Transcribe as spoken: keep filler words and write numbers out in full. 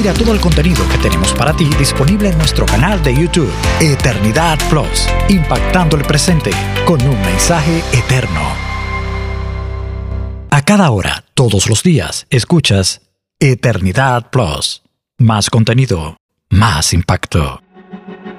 Mira todo el contenido que tenemos para ti disponible en nuestro canal de YouTube, Eternidad Plus, impactando el presente con un mensaje eterno. A cada hora, todos los días, escuchas Eternidad Plus. Más contenido, más impacto.